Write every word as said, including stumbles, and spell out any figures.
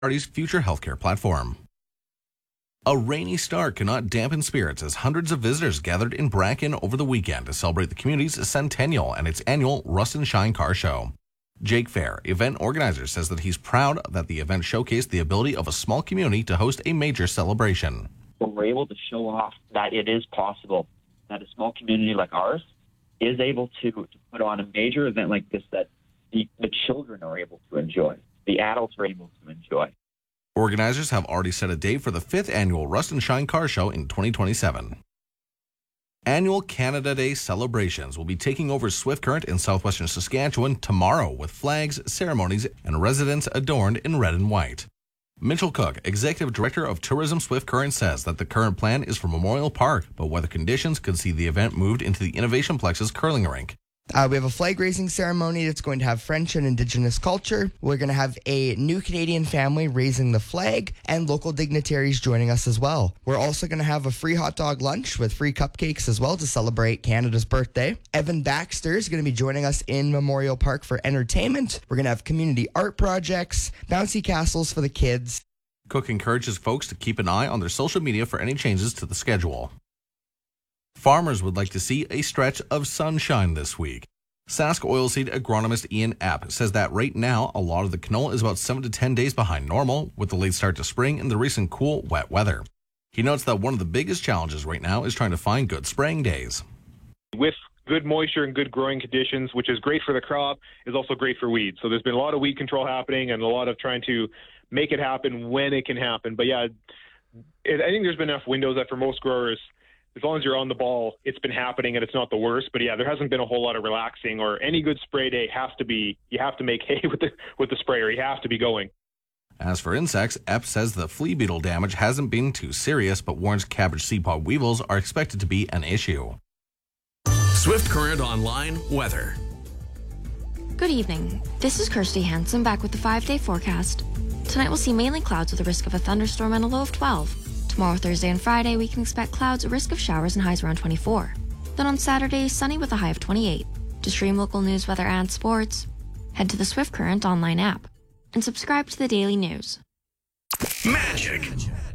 party's future healthcare platform. A rainy start cannot dampen spirits as hundreds of visitors gathered in Bracken over the weekend to celebrate the community's centennial and its annual Rust and Shine Car Show. Jake Fair, event organizer, says that he's proud that the event showcased the ability of a small community to host a major celebration. When we're able to show off that it is possible, that a small community like ours is able to, to put on a major event like this that the, the children are able to enjoy, the adults are able to enjoy. Organizers have already set a date for the fifth annual Rust and Shine Car Show in twenty twenty-seven. Annual Canada Day celebrations will be taking over Swift Current in southwestern Saskatchewan tomorrow with flags, ceremonies, and residents adorned in red and white. Mitchell Cook, Executive Director of Tourism Swift Current, says that the current plan is for Memorial Park, but weather conditions could see the event moved into the Innovation Plexus curling rink. Uh, we have a flag raising ceremony that's going to have French and Indigenous culture. We're going to have a new Canadian family raising the flag and local dignitaries joining us as well. We're also going to have a free hot dog lunch with free cupcakes as well to celebrate Canada's birthday. Evan Baxter is going to be joining us in Memorial Park for entertainment. We're going to have community art projects, bouncy castles for the kids. Cook encourages folks to keep an eye on their social media for any changes to the schedule. Farmers would like to see a stretch of sunshine this week. Sask Oilseed agronomist Ian Epp says that right now, a lot of the canola is about seven to ten days behind normal with the late start to spring and the recent cool, wet weather. He notes that one of the biggest challenges right now is trying to find good spraying days. With good moisture and good growing conditions, which is great for the crop, is also great for weeds. So there's been a lot of weed control happening and a lot of trying to make it happen when it can happen. But yeah, it, I think there's been enough windows that for most growers, as long as you're on the ball, it's been happening and it's not the worst. But yeah, there hasn't been a whole lot of relaxing, or any good spray day has to be, you have to make hay with the, with the sprayer. You have to be going. As for insects, Epp says the flea beetle damage hasn't been too serious, but warns cabbage seed pod weevils are expected to be an issue. Swift Current Online weather. Good evening. This is Kirsty Hansen back with the five-day forecast. Tonight we'll see mainly clouds with a risk of a thunderstorm and a low of twelve. Tomorrow, Thursday, and Friday, we can expect clouds, a risk of showers, and highs around twenty-four. Then on Saturday, sunny with a high of twenty-eight. To stream local news, weather, and sports, head to the Swift Current online app and subscribe to the daily news. Magic